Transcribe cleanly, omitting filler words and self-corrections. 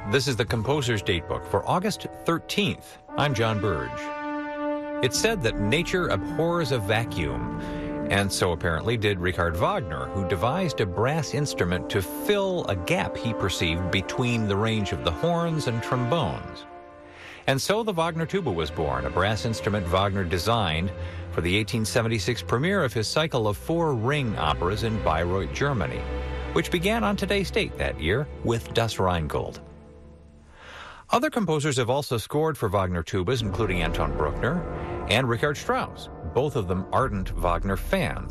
This is the Composer's Datebook for August 13th. I'm John Burge. It's said that nature abhors a vacuum, and so apparently did Richard Wagner, who devised a brass instrument to fill a gap he perceived between the range of the horns and trombones. And so the Wagner tuba was born, a brass instrument Wagner designed for the 1876 premiere of his cycle of 4 ring operas in Bayreuth, Germany, which began on today's date that year with Das Rheingold. Other composers have also scored for Wagner tubas, including Anton Bruckner and Richard Strauss, both of them ardent Wagner fans.